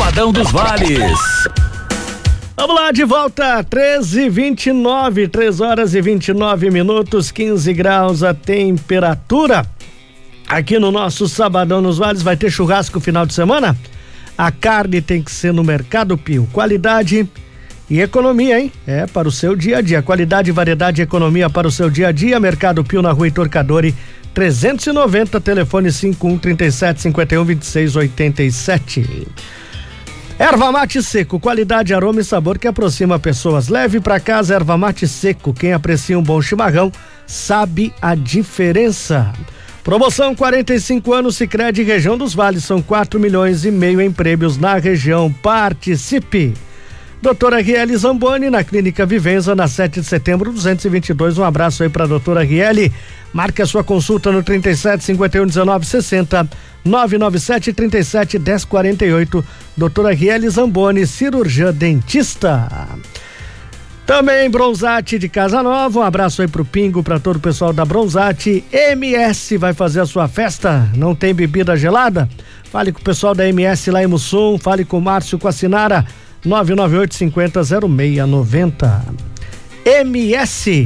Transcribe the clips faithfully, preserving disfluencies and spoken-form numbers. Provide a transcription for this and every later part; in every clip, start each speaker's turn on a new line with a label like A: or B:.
A: Sabadão dos Vales.
B: Vamos lá, de volta, treze e vinte e nove, três horas e vinte e nove minutos, quinze graus a temperatura. Aqui no nosso Sabadão nos Vales vai ter churrasco final de semana? A carne tem que ser no Mercado Pio. Qualidade e economia, hein? É, para o seu dia a dia. Qualidade, variedade e economia para o seu dia a dia. Mercado Pio na Rua Heitor Cadori, trezentos e noventa, telefone cinco um, trinta e sete, cinquenta e um, vinte e seis, oitenta e sete. Erva mate seco, qualidade, aroma e sabor que aproxima pessoas. Leve para casa erva mate seco. Quem aprecia um bom chimarrão sabe a diferença. Promoção quarenta e cinco anos Sicredi região dos Vales, são quatro milhões e meio em prêmios na região. Participe. Doutora Riele Zamboni na Clínica Vivenza, na sete de setembro, duzentos e vinte e dois. Um abraço aí para a doutora Riele. Marque a sua consulta no trinta e sete, cinquenta e um, dezenove, sessenta, nove nove sete, trinta e sete, dez, quarenta e oito. Doutora Riele Zamboni, cirurgiã dentista. Também Bronzate de Casa Nova, um abraço aí pro Pingo, para todo o pessoal da Bronzate. M S vai fazer a sua festa, não tem bebida gelada? Fale com o pessoal da M S lá em Mussum, fale com o Márcio, com a Sinara, nove nove oito, cinquenta, zero seis noventa. M S.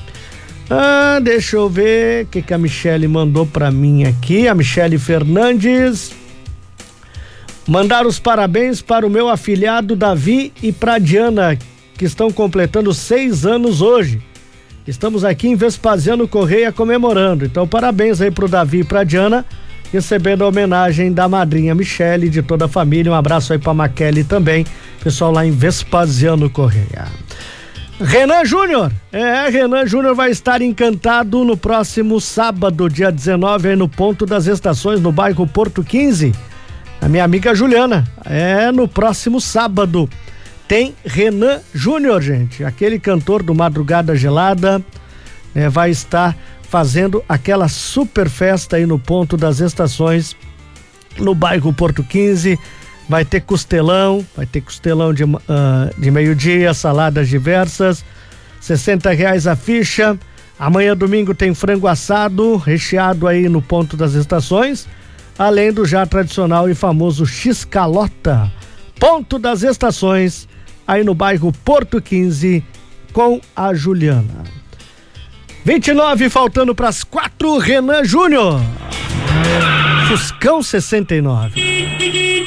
B: Ah, deixa eu ver o que, que a Michele mandou pra mim aqui. A Michele Fernandes. Mandar os parabéns para o meu afilhado Davi e pra Diana, que estão completando seis anos hoje. Estamos aqui em Vespasiano Correia comemorando. Então, parabéns aí pro Davi e pra Diana, recebendo a homenagem da madrinha Michele e de toda a família. Um abraço aí pra Maquele também, pessoal lá em Vespasiano Correia. Renan Júnior, é, Renan Júnior vai estar encantado no próximo sábado, dia dezenove, aí no Ponto das Estações, no bairro Porto quinze. A minha amiga Juliana, é no próximo sábado. Tem Renan Júnior, gente, aquele cantor do Madrugada Gelada, é, vai estar fazendo aquela super festa aí no Ponto das Estações, no bairro Porto quinze. Vai ter costelão, vai ter costelão de, uh, de meio-dia, saladas diversas, sessenta reais a ficha. Amanhã, domingo, tem frango assado, recheado aí no Ponto das Estações, além do já tradicional e famoso X-Calota. Ponto das Estações, aí no bairro Porto quinze, com a Juliana. vinte e nove, faltando para as quatro, Renan Júnior. Fuscão sessenta e nove.